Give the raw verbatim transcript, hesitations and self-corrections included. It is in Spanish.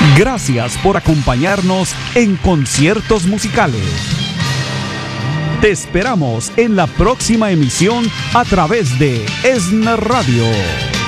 Gracias por acompañarnos en Conciertos Musicales. Te esperamos en la próxima emisión a través de ESNA Radio.